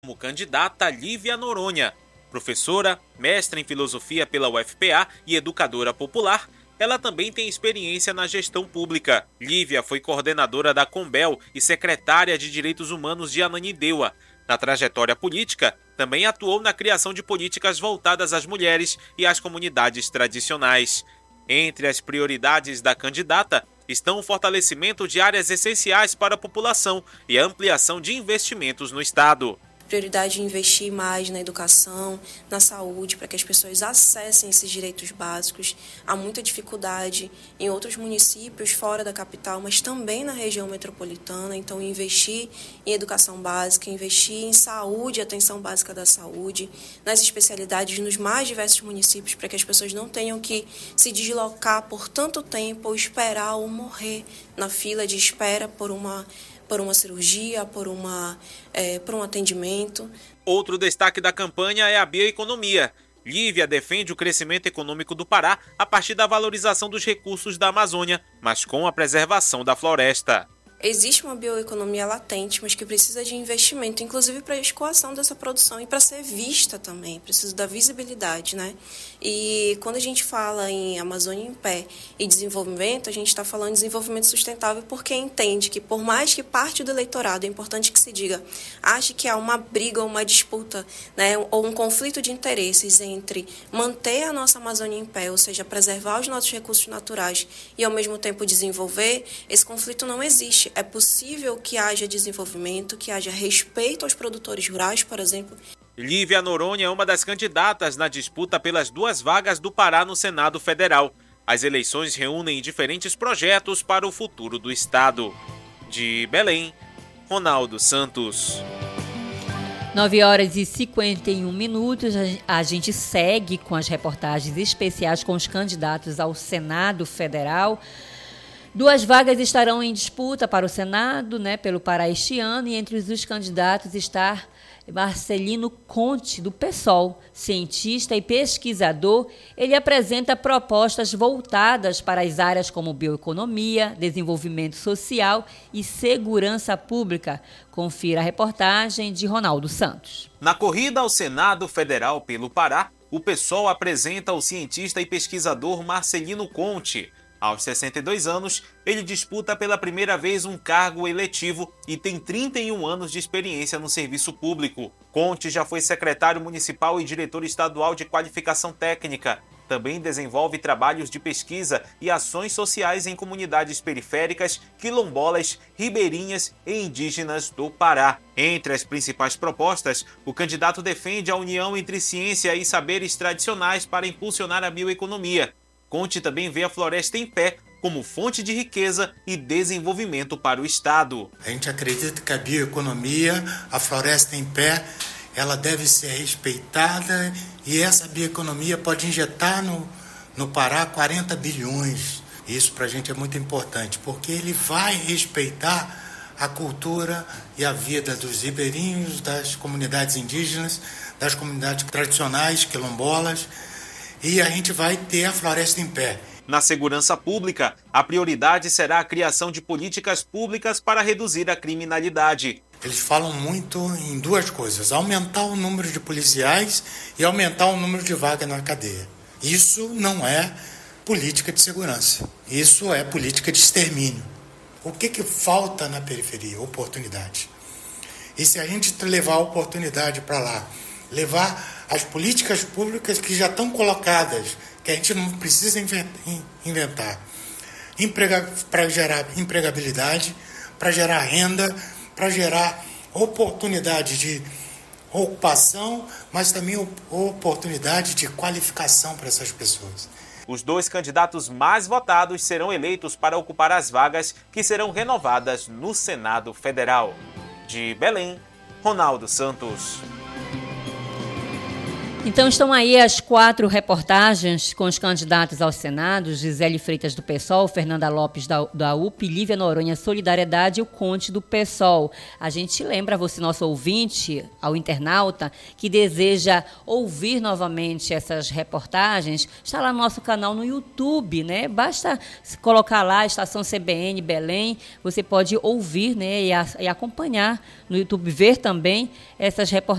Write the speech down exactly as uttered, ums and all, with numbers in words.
como candidata Lívia Noronha. Professora, mestra em filosofia pela U F P A e educadora popular, ela também tem experiência na gestão pública. Lívia foi coordenadora da Conbel e secretária de Direitos Humanos de Ananindeua. Na trajetória política, também atuou na criação de políticas voltadas às mulheres e às comunidades tradicionais. Entre as prioridades da candidata estão o fortalecimento de áreas essenciais para a população e a ampliação de investimentos no Estado. Prioridade de investir mais na educação, na saúde, para que as pessoas acessem esses direitos básicos. Há muita dificuldade em outros municípios fora da capital, mas também na região metropolitana. Então, investir em educação básica, investir em saúde, atenção básica da saúde, nas especialidades nos mais diversos municípios, para que as pessoas não tenham que se deslocar por tanto tempo ou esperar ou morrer na fila de espera por uma por uma cirurgia, por, uma, é, por um atendimento. Outro destaque da campanha é a bioeconomia. Lívia defende o crescimento econômico do Pará a partir da valorização dos recursos da Amazônia, mas com a preservação da floresta. Existe uma bioeconomia latente, mas que precisa de investimento, inclusive para a escoação dessa produção e para ser vista também, precisa da visibilidade, né? E quando a gente fala em Amazônia em Pé e desenvolvimento, a gente está falando de desenvolvimento sustentável porque entende que, por mais que parte do eleitorado, é importante que se diga, ache que há uma briga ou uma disputa, né, ou um conflito de interesses entre manter a nossa Amazônia em pé, ou seja, preservar os nossos recursos naturais e, ao mesmo tempo, desenvolver, esse conflito não existe. É possível que haja desenvolvimento, que haja respeito aos produtores rurais, por exemplo. Lívia Noronha é uma das candidatas na disputa pelas duas vagas do Pará no Senado Federal. As eleições reúnem diferentes projetos para o futuro do Estado. De Belém, Ronaldo Santos. nove horas e cinquenta e um minutos, a gente segue com as reportagens especiais com os candidatos ao Senado Federal. Duas vagas estarão em disputa para o Senado, né, pelo Pará este ano, e entre os candidatos está Marcelino Conte, do PSOL, cientista e pesquisador. Ele apresenta propostas voltadas para as áreas como bioeconomia, desenvolvimento social e segurança pública. Confira a reportagem de Ronaldo Santos. Na corrida ao Senado Federal pelo Pará, o PSOL apresenta o cientista e pesquisador Marcelino Conte. Aos sessenta e dois anos, ele disputa pela primeira vez um cargo eletivo e tem trinta e um anos de experiência no serviço público. Conte já foi secretário municipal e diretor estadual de qualificação técnica. Também desenvolve trabalhos de pesquisa e ações sociais em comunidades periféricas, quilombolas, ribeirinhas e indígenas do Pará. Entre as principais propostas, o candidato defende a união entre ciência e saberes tradicionais para impulsionar a bioeconomia. Conte também vê a floresta em pé como fonte de riqueza e desenvolvimento para o Estado. A gente acredita que a bioeconomia, a floresta em pé, ela deve ser respeitada e essa bioeconomia pode injetar no, no Pará quarenta bilhões. Isso para a gente é muito importante, porque ele vai respeitar a cultura e a vida dos ribeirinhos, das comunidades indígenas, das comunidades tradicionais, quilombolas, e a gente vai ter a floresta em pé. Na segurança pública, a prioridade será a criação de políticas públicas para reduzir a criminalidade. Eles falam muito em duas coisas: aumentar o número de policiais e aumentar o número de vagas na cadeia. Isso não é política de segurança, isso é política de extermínio. O que, que falta na periferia? Oportunidade. E se a gente levar a oportunidade para lá, levar as políticas públicas que já estão colocadas, que a gente não precisa inventar, para gerar empregabilidade, para gerar renda, para gerar oportunidade de ocupação, mas também oportunidade de qualificação para essas pessoas. Os dois candidatos mais votados serão eleitos para ocupar as vagas que serão renovadas no Senado Federal. De Belém, Ronaldo Santos. Então estão aí as quatro reportagens com os candidatos ao Senado: Gisele Freitas do PSOL, Fernanda Lopes da, da U P, Lívia Noronha Solidariedade e o Conte do PSOL. A gente lembra você, nosso ouvinte, ao internauta, que deseja ouvir novamente essas reportagens, está lá no nosso canal no YouTube, né? Basta colocar lá a Estação C B N Belém, você pode ouvir, né, e, a, e acompanhar no YouTube, ver também essas reportagens